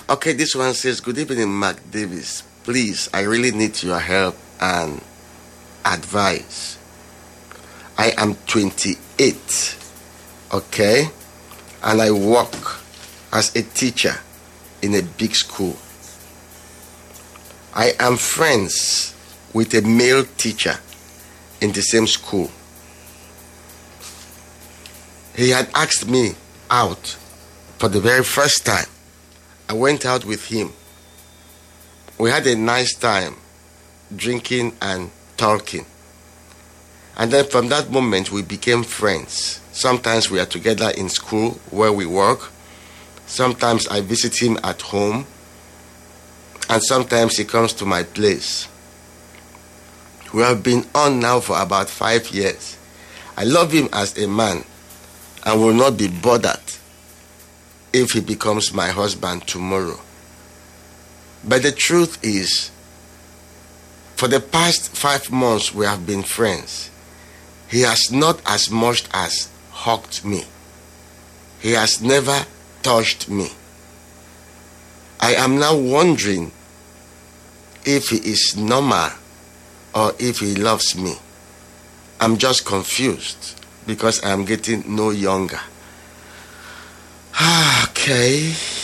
Okay, this one says, Good evening, Mark Davis. Please, I really need your help and advice. I am 28, okay, and I work as a teacher in a big school. I am friends with a male teacher in the same school. He had asked me out for the very first time. I went out with him. We had a nice time drinking and talking. And then from that moment, we became friends. Sometimes we are together in school where we work. Sometimes I visit him at home. And sometimes he comes to my place. We have been on now for about 5 years. I love him as a man and will not be bothered if he becomes my husband tomorrow. But the truth is, for the past 5 months we have been friends. He has not as much as hugged me. He has never touched me. I am now wondering if he is normal or if he loves me. I'm just confused because I am getting no younger. Okay.